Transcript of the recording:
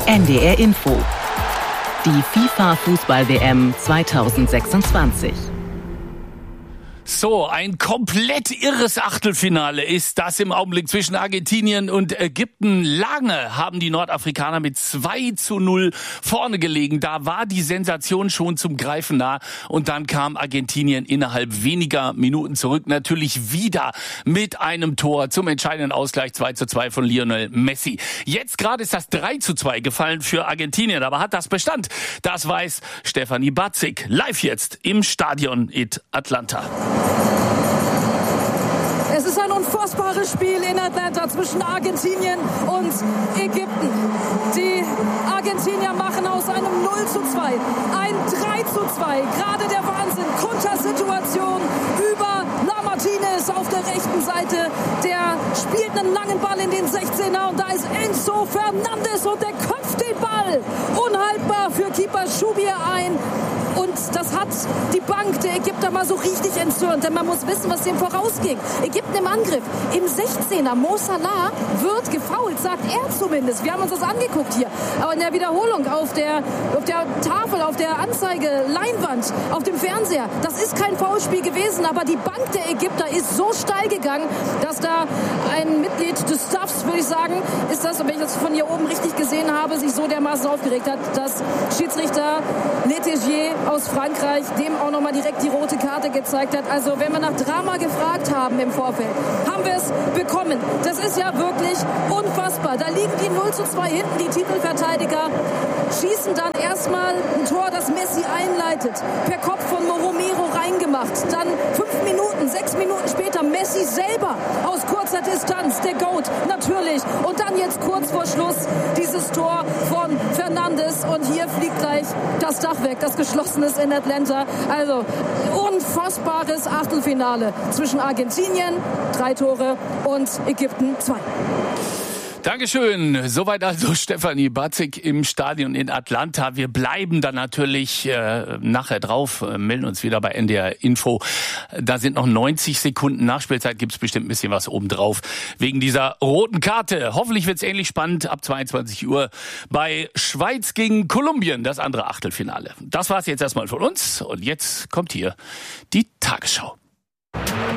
NDR Info. Die FIFA-Fußball-WM 2026. So, ein komplett irres Achtelfinale ist das im Augenblick zwischen Argentinien und Ägypten. Lange haben die Nordafrikaner mit 2:0 vorne gelegen. Da war die Sensation schon zum Greifen nah. Und dann kam Argentinien innerhalb weniger Minuten zurück. Natürlich wieder mit einem Tor zum entscheidenden Ausgleich 2:2 von Lionel Messi. Jetzt gerade ist das 3:2 gefallen für Argentinien. Aber hat das Bestand? Das weiß Stefanie Batzig. Live jetzt im Stadion in Atlanta. Es ist ein unfassbares Spiel in Atlanta zwischen Argentinien und Ägypten. Die Argentinier machen aus einem 0:2 ein 3:2. Gerade der Wahnsinn. Kontersituation über Martinez auf der rechten Seite. Der spielt einen langen Ball in den 16er und da ist Enzo Fernandes und der köpft den Ball unhaltbar für Keeper Schubier ein. Und das hat die Bank der Ägypter mal so richtig entzürnt, denn man muss wissen, was dem vorausging. Ägypten im Angriff, im 16er, Mo Salah wird gefoult, sagt er zumindest. Wir haben uns das angeguckt hier. Aber in der Wiederholung auf der Tafel, auf der Anzeige-Leinwand, auf dem Fernseher, das ist kein Foulspiel gewesen, aber die Bank der Ägypter ist so steil gegangen, dass da ein Mitglied des Staffs, würde ich sagen, ist das, wenn ich das von hier oben richtig gesehen habe, sich so dermaßen aufgeregt hat, dass Schiedsrichter Letigier aus Frankreich dem auch nochmal direkt die rote Karte gezeigt hat. Also wenn wir nach Drama gefragt haben im Vorfeld, haben wir es bekommen. Das ist ja wirklich unfassbar. Da liegen die 0:2 hinten, die Titelverteidiger schießen dann erstmal ein Tor, das Messi einleitet. Per Kopf von Romero reingemacht. Dann 6 Minuten später Messi selber aus kurzer Distanz. Der GOAT natürlich. Und dann jetzt kurz vor Schluss dieses Tor von Fernandes. Und hier fliegt gleich das Dach weg, das geschlossen ist in Atlanta. Also unfassbares Achtelfinale zwischen Argentinien, 3 Tore, und Ägypten 2. Dankeschön. Soweit also Stefanie Batzig im Stadion in Atlanta. Wir bleiben dann natürlich nachher drauf, melden uns wieder bei NDR Info. Da sind noch 90 Sekunden Nachspielzeit, gibt's bestimmt ein bisschen was obendrauf wegen dieser roten Karte. Hoffentlich wird's ähnlich spannend ab 22 Uhr bei Schweiz gegen Kolumbien, das andere Achtelfinale. Das war's jetzt erstmal von uns und jetzt kommt hier die Tagesschau.